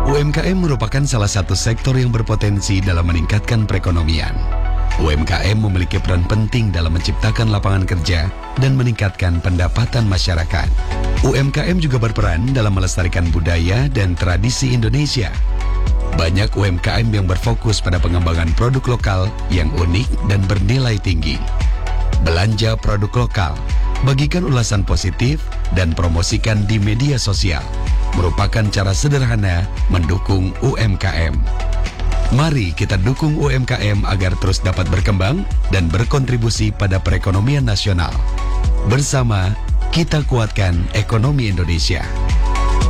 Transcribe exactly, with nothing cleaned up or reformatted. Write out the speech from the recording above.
U M K M merupakan salah satu sektor yang berpotensi dalam meningkatkan perekonomian. U M K M memiliki peran penting dalam menciptakan lapangan kerja dan meningkatkan pendapatan masyarakat. U M K M juga berperan dalam melestarikan budaya dan tradisi Indonesia. Banyak U M K M yang berfokus pada pengembangan produk lokal yang unik dan bernilai tinggi. Belanja produk lokal, bagikan ulasan positif, dan promosikan di media sosial merupakan cara sederhana mendukung U M K M. Mari kita dukung U M K M agar terus dapat berkembang dan berkontribusi pada perekonomian nasional. Bersama, kita kuatkan ekonomi Indonesia.